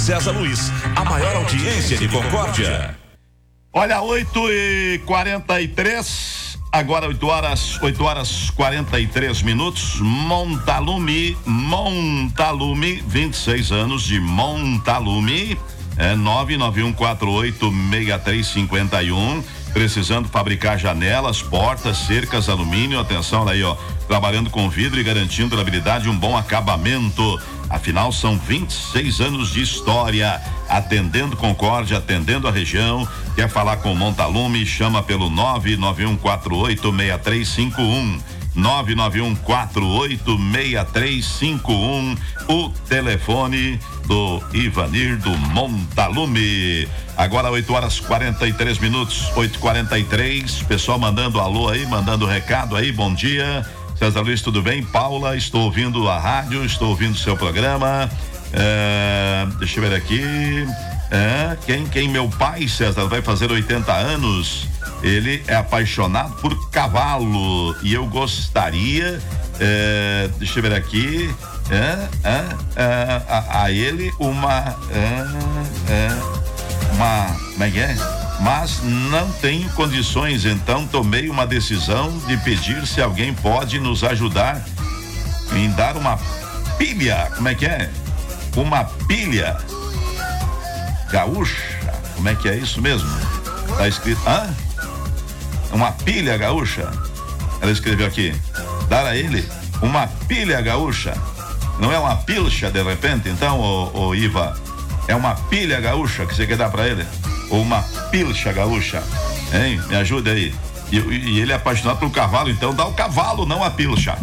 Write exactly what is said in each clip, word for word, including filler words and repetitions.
César Luiz, a maior audiência de Concórdia. Olha, oito e quarenta e três, agora oito horas, oito horas quarenta e três minutos. Montalume, Montalume, vinte e seis anos de Montalume, é nove nove um quatro oito seis três cinco um. Precisando fabricar janelas, portas, cercas, alumínio, atenção aí, ó, trabalhando com vidro e garantindo durabilidade e um bom acabamento. Afinal, são vinte e seis anos de história, atendendo Concórdia, atendendo a região. Quer falar com Montalume? Chama pelo nove nove um quatro oito seis três cinco um. nove nove um quatro oito seis três cinco um, o telefone do Ivanir do Montalume. Agora oito horas quarenta e três minutos, oito e quarenta e três. Pessoal mandando alô aí, mandando recado aí, bom dia. César Luiz, tudo bem? Paula, estou ouvindo a rádio, estou ouvindo o seu programa. É, deixa eu ver aqui. É, quem, quem? Meu pai, César, vai fazer oitenta anos. Ele é apaixonado por cavalo e eu gostaria, é, deixa eu ver aqui, é, é, é, a, a ele uma, é, é, uma, como é que é? Mas não tenho condições, então tomei uma decisão de pedir se alguém pode nos ajudar em dar uma pilha, como é que é? Uma pilha gaúcha, como é que é isso mesmo? Tá escrito, hã? Uma pilha gaúcha. Ela escreveu aqui, dar a ele uma pilha gaúcha. Não é uma pilcha de repente, então, ô, ô Iva? É uma pilha gaúcha que você quer dar pra ele? Ou uma pilcha gaúcha? Hein? Me ajuda aí. E, e ele é apaixonado pelo cavalo, então dá o cavalo, não a pilcha.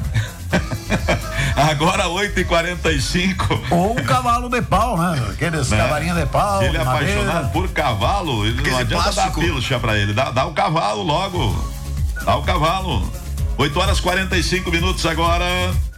Agora oito e quarenta e cinco. Ou um cavalo de pau, né? Aqueles né? Cavalinhos de pau. Se ele é madeira. apaixonado por cavalo, ele não adianta plástico. Dar pilcha pra ele. Dá, dá o cavalo logo. Dá o cavalo. oito horas quarenta e cinco minutos agora.